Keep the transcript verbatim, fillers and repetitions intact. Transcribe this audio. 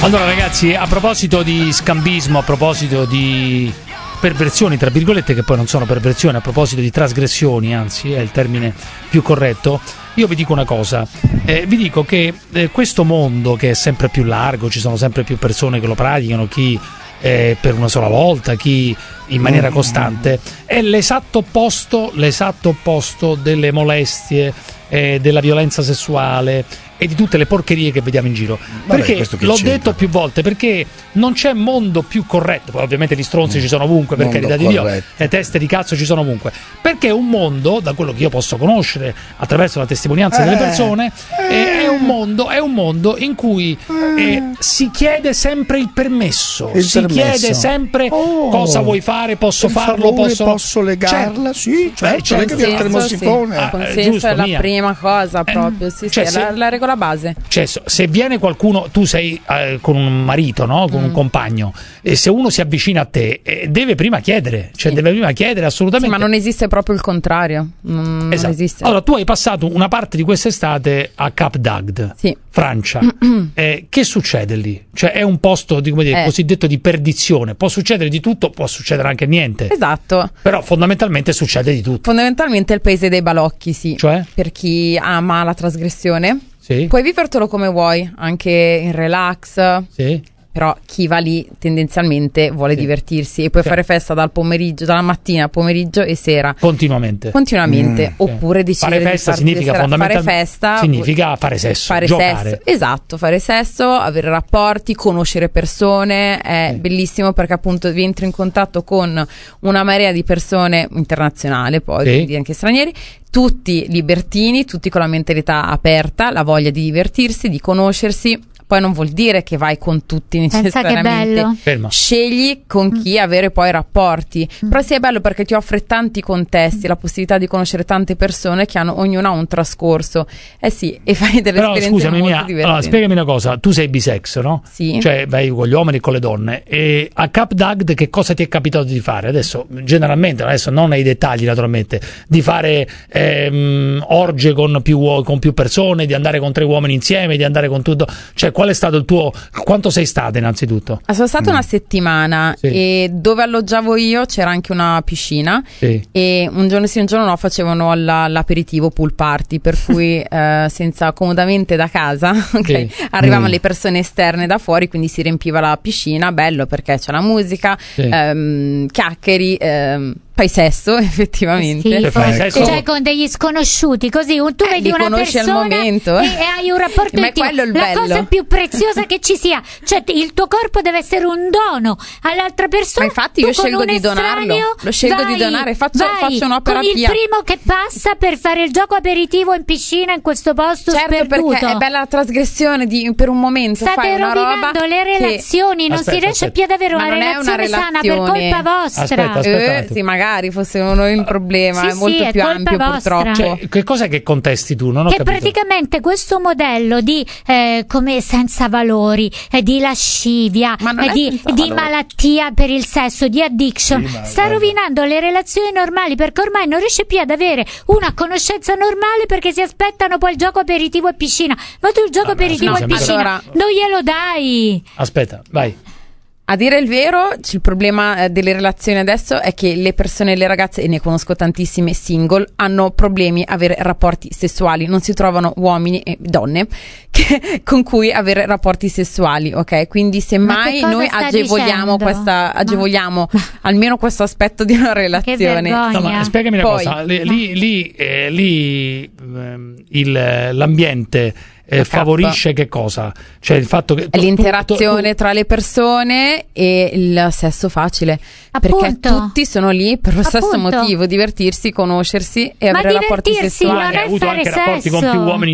Allora ragazzi, a proposito di scambismo, a proposito di perversioni, tra virgolette, che poi non sono perversioni, a proposito di trasgressioni, anzi è il termine più corretto, io vi dico una cosa, eh, vi dico che eh, questo mondo che è sempre più largo, ci sono sempre più persone che lo praticano, chi eh, per una sola volta, chi in maniera costante, è l'esatto opposto, l'esatto opposto delle molestie, eh, della violenza sessuale e di tutte le porcherie che vediamo in giro. Vabbè, perché l'ho c'entra? detto più volte, perché non c'è mondo più corretto. Poi ovviamente gli stronzi mm. ci sono ovunque, per Mondo carità di Dio, corretto. le teste di cazzo ci sono ovunque, perché è un mondo, da quello che io posso conoscere attraverso la testimonianza eh, delle persone, eh, è, è un mondo è un mondo in cui eh, si chiede sempre il permesso, il si permesso. chiede sempre oh, cosa vuoi fare, posso per farlo, favore, posso posso legarla, certo. sì, certo, Beh, certo. lega via il termosifone. Sì. Ah, Consenso giusto, è la mia. prima cosa proprio, sì, cioè, sì, se- è la, la regola base. Cioè, se viene qualcuno, tu sei eh, con un marito, no? Con Mm. un compagno, e se uno si avvicina a te, eh, deve prima chiedere, cioè Sì. deve prima chiedere Sì, assolutamente. ma non esiste proprio il contrario, non, non Esatto. esiste. Allora, tu hai passato una parte di quest'estate a Cap d'Agde, Sì. Francia. Eh, che succede lì? Cioè, è un posto di, come dire, Eh. cosiddetto di perdizione. Può succedere di tutto, può succedere anche niente. Esatto. Però fondamentalmente succede di tutto. Fondamentalmente è il paese dei balocchi, sì. Cioè? Per chi ama la trasgressione. Sì? Puoi vivertelo come vuoi, anche in relax. Sì? Però chi va lì tendenzialmente vuole Sì. divertirsi e puoi Sì. fare festa dal pomeriggio, dalla mattina, pomeriggio e sera. Continuamente. Continuamente, Mm, oppure Sì. decidere Fare festa di farti significa sera- fare fondamentalmente festa significa fare sesso, fare giocare. sesso, esatto, fare sesso, avere rapporti, conoscere persone, è Sì. bellissimo perché appunto vi entri in contatto con una marea di persone internazionale, poi Sì. quindi anche stranieri, tutti libertini, tutti con la mentalità aperta, la voglia di divertirsi, di conoscersi. Poi non vuol dire che vai con tutti Pensa che necessariamente. bello. Ferma. Scegli con chi avere poi rapporti. Però sì, è bello perché ti offre tanti contesti, la possibilità di conoscere tante persone che hanno ognuna un trascorso. Eh sì, e fai delle Però esperienze scusami, molto Mia, divertenti. allora, spiegami una cosa, tu sei bisex, no? Sì. Cioè vai con gli uomini e con le donne, e a Cap d'Agde che cosa ti è capitato di fare? Adesso, generalmente, adesso non nei dettagli naturalmente, di fare ehm, orge con più, con più persone, di andare con tre uomini insieme, di andare con tutto, cioè qual è stato il tuo, quanto sei stata innanzitutto? Sono stata una settimana Sì. e dove alloggiavo io c'era anche una piscina Sì. e un giorno sì un giorno no facevano alla- l'aperitivo pool party, per cui eh, senza comodamente da casa ok, Sì. arrivavano Mm. le persone esterne da fuori, quindi si riempiva la piscina, bello perché c'è la musica, Sì. ehm, chiacchieri, ehm, fai sesso effettivamente. Schifo. Che fai sesso? Cioè con degli sconosciuti, così un- tu Eh, vedi li una conosci al persona momento. e, e hai un rapporto Ma è intimo. quello il La bello. cosa più preziosa che ci sia, cioè il tuo corpo deve essere un dono all'altra persona. Ma infatti Tu io con scelgo un di donarlo. estraneo Lo scelgo di vai- donare, faccio- vai faccio un'opera con il pia. primo che passa per fare il gioco aperitivo in piscina in questo posto Certo, sperduto. perché è bella la trasgressione di, per un momento State fai una roba rovinando le che- relazioni, non Aspetta, si riesce aspetta. più ad avere Ma una non è una relazione sana per relazione. colpa vostra. Aspetta, aspetta. un Eh, attimo. sì, magari fossimo noi il problema, Sì, è sì, molto è più colpa ampio vostra. purtroppo. Cioè, che cos'è che contesti tu? Non ho Che capito. praticamente questo modello di eh, come senza valori, eh, di lascivia, Ma non eh, è di, senza di valori. malattia per il sesso, di addiction, Sì, ma- sta guarda. rovinando le relazioni normali, perché ormai non riesce più ad avere una conoscenza normale perché si aspettano poi il gioco aperitivo e piscina. Ma tu il gioco Vabbè, aperitivo scusa, e mica- piscina Allora- non glielo dai. Aspetta, vai. A dire il vero, c- il problema eh, delle relazioni adesso è che le persone, le ragazze, e ne conosco tantissime single, hanno problemi a avere rapporti sessuali, non si trovano uomini e donne che- con cui avere rapporti sessuali, ok? Quindi Ma che semmai cosa noi sta agevoliamo dicendo? questa, Ma- agevoliamo almeno questo aspetto di una Che relazione. vergogna. No, ma spiegami una Poi- cosa, lì, lì, lì, eh, lì, ehm, il, l'ambiente eh, La cappa. favorisce che cosa? Cioè il fatto che tu- L'interazione tu- tu- tra le persone e il sesso facile, perché Appunto. tutti sono lì per lo stesso Appunto. motivo, divertirsi, conoscersi e Ma avere rapporti divertirsi sessuali. non hai è avuto fare anche rapporti con sesso. più uomini